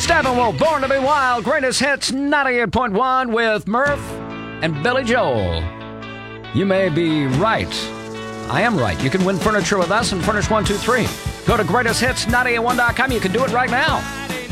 Steppenwolf, Born to be Wild, Greatest Hits 98.1 with Murph and Billy Joel. You may be right. I am right. You can win furniture with us and Furnish 123. Go to greatesthits981.com. You can do it right now.